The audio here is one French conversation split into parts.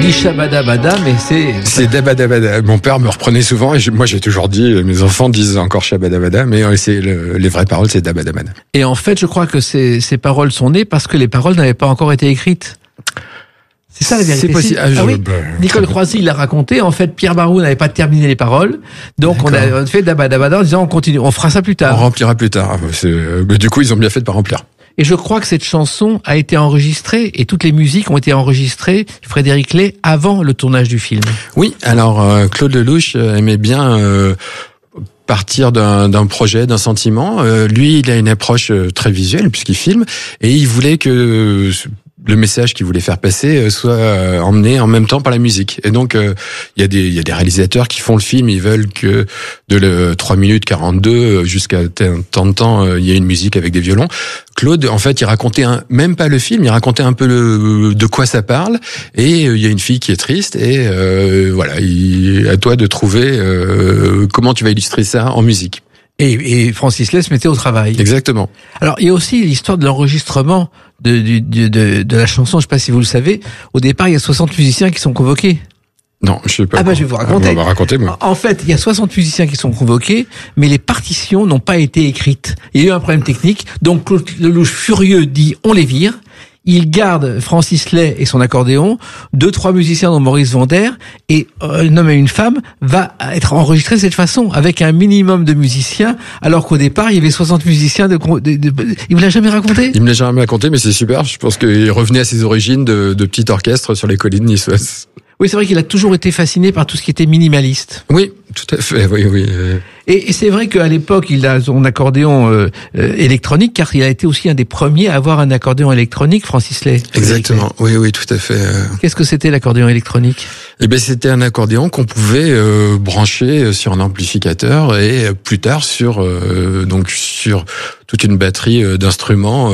dit Shabadabada, mais c'est Dabadabada. Mon père me reprenait souvent et moi j'ai toujours dit, mes enfants disent encore Shabadabada, mais les vraies paroles c'est Dabadabada. Et en fait, je crois que ces paroles sont nées parce que les paroles n'avaient pas encore été écrites. C'est ça la vérité. C'est possible. Oui. Nicole Croisy l'a raconté. En fait, Pierre Barou n'avait pas terminé les paroles. Donc, on a fait Dabadabada en disant on continue, on fera ça plus tard. On remplira plus tard. Mais du coup, ils ont bien fait de pas remplir. Et je crois que cette chanson a été enregistrée et toutes les musiques ont été enregistrées, Frédéric Lay, avant le tournage du film. Oui. Alors, Claude Lelouch aimait bien partir d'un projet, d'un sentiment. Lui, il a une approche très visuelle puisqu'il filme et il voulait que le message qu'il voulait faire passer soit emmené en même temps par la musique. Et donc il y a des réalisateurs qui font le film, ils veulent que de 3 minutes 42 jusqu'à tant de temps il y ait une musique avec des violons. Claude, en fait, il racontait même pas le film, il racontait un peu de quoi ça parle. Et il y a une fille qui est triste et voilà, à toi de trouver comment tu vas illustrer ça en musique. Et Francis Lay se mettait au travail. Exactement. Alors, il y a aussi l'histoire de l'enregistrement de la chanson. Je sais pas si vous le savez. Au départ, il y a 60 musiciens qui sont convoqués. Non, je sais pas. Je vais vous raconter. On va raconter, moi. En fait, il y a 60 musiciens qui sont convoqués, mais les partitions n'ont pas été écrites. Il y a eu un problème technique. Donc, Claude Lelouch, furieux, dit on les vire. Il garde Francis Lay et son accordéon, 2-3 musiciens dont Maurice Vander, et un homme et une femme va être enregistré de cette façon, avec un minimum de musiciens, alors qu'au départ, il y avait 60 musiciens Il vous l'a jamais raconté? Il me l'a jamais raconté, mais c'est super. Je pense qu'il revenait à ses origines de petit orchestre sur les collines niçoises. Oui, c'est vrai qu'il a toujours été fasciné par tout ce qui était minimaliste. Oui, tout à fait, oui. Et c'est vrai qu'à l'époque, il a son accordéon électronique, car il a été aussi un des premiers à avoir un accordéon électronique, Francis Lay. Exactement, oui, tout à fait. Qu'est-ce que c'était l'accordéon électronique? Eh ben, c'était un accordéon qu'on pouvait brancher sur un amplificateur et plus tard sur toute une batterie d'instruments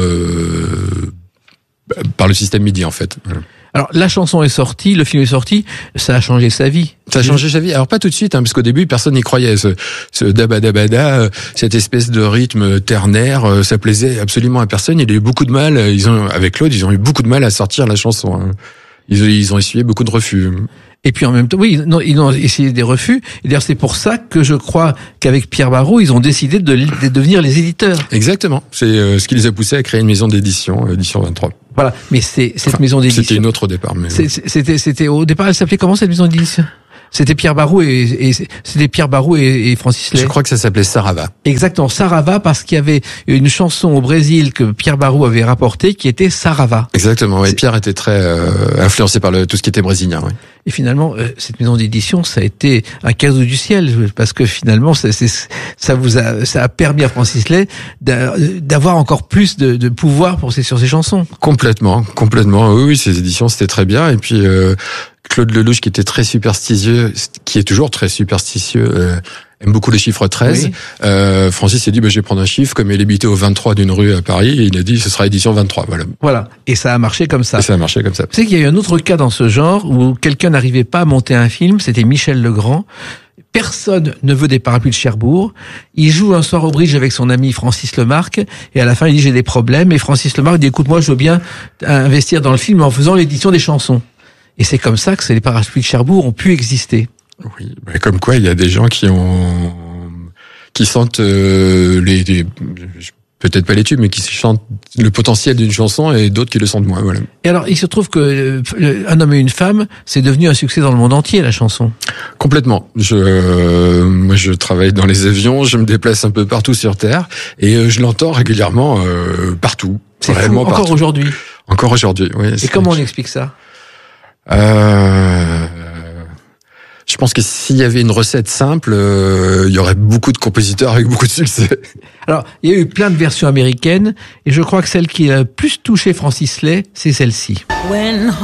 par le système MIDI en fait. Voilà. Alors, la chanson est sortie, le film est sorti, ça a changé sa vie. Ça a changé sa vie. Alors, pas tout de suite, parce qu'au début, personne n'y croyait. Ce dabadabada, cette espèce de rythme ternaire, ça plaisait absolument à personne. Il a eu beaucoup de mal. Avec Claude, ils ont eu beaucoup de mal à sortir la chanson. Ils ont essuyé beaucoup de refus. Et puis en même temps, oui, ils ont essayé des refus. Et d'ailleurs, c'est pour ça que je crois qu'avec Pierre Barou, ils ont décidé de devenir les éditeurs. Exactement. C'est ce qui les a poussés à créer une maison d'édition, Édition 23. Voilà. Mais cette maison d'édition. C'était une autre au départ. Mais c'était au départ, elle s'appelait comment cette maison d'édition? C'était Pierre Barou et Francis Lay. Je crois que ça s'appelait Sarava. Exactement, Sarava, parce qu'il y avait une chanson au Brésil que Pierre Barou avait rapportée qui était Sarava. Exactement, et Pierre était très influencé par tout ce qui était brésilien. Oui. Et finalement, cette maison d'édition, ça a été un cadeau du ciel, parce que finalement, ça a permis à Francis Lay d'avoir encore plus de pouvoir sur ses chansons. Complètement. Oui, ces éditions, c'était très bien. Et puis Claude Lelouch, qui était très superstitieux, qui est toujours très superstitieux, aime beaucoup le chiffre 13. Oui. Francis s'est dit, je vais prendre un chiffre, comme il habitait au 23 d'une rue à Paris, il a dit, ce sera édition 23, voilà. Voilà. Et ça a marché comme ça. Vous savez qu'il y a eu un autre cas dans ce genre, où quelqu'un n'arrivait pas à monter un film, c'était Michel Legrand. Personne ne veut des parapluies de Cherbourg. Il joue un soir au bridge avec son ami Francis Lemarque, et à la fin, il dit, j'ai des problèmes, et Francis Lemarque dit, écoute, moi, je veux bien investir dans le film en faisant l'édition des chansons. Et c'est comme ça que les parapluies de Cherbourg ont pu exister. Oui, comme quoi il y a des gens qui sentent peut-être pas les tubes, mais qui sentent le potentiel d'une chanson et d'autres qui le sentent moins. Voilà. Et alors, il se trouve que Un homme et une femme, c'est devenu un succès dans le monde entier, la chanson. Complètement. Moi, je travaille dans les avions, je me déplace un peu partout sur Terre et je l'entends régulièrement partout. C'est réellement fou, encore aujourd'hui. Encore aujourd'hui, oui. Et comment on explique ça? Je pense que s'il y avait une recette simple, il y aurait beaucoup de compositeurs avec beaucoup de succès. Alors, il y a eu plein de versions américaines, et je crois que celle qui a le plus touché Francis Lay, c'est celle-ci.